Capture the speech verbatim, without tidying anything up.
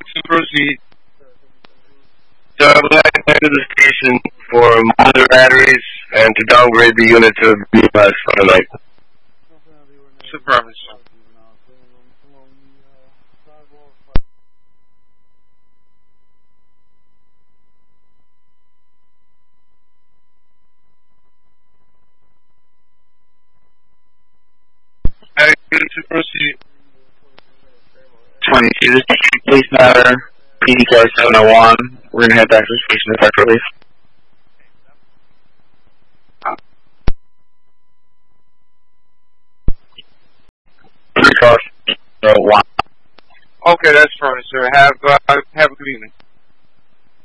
to proceed. So I would like to go to the station for monitor batteries and to downgrade the unit to B plus for the night. Affirmative. I good to proceed. twenty-two, this is police matter, P D car seven oh one. We're going to head back to the station to effect relief. Three cars, oh one. Okay, that's fine, sir. Have uh, have a good evening.